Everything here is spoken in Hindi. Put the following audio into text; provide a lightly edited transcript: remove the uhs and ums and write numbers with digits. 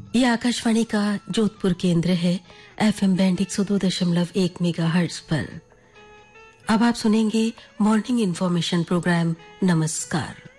ये आकाशवाणी का जोधपुर केंद्र है एफएम बैंड 102.1 मेगाहर्ट्ज पर। अब आप सुनेंगे मॉर्निंग इन्फॉर्मेशन प्रोग्राम नमस्कार।